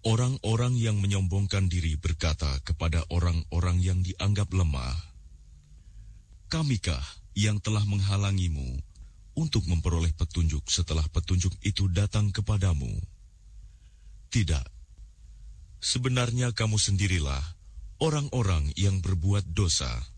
Orang-orang yang menyombongkan diri berkata kepada orang-orang yang dianggap lemah, "Kamikah yang telah menghalangimu untuk memperoleh petunjuk setelah petunjuk itu datang kepadamu?" Tidak. Sebenarnya kamu sendirilah orang-orang yang berbuat dosa.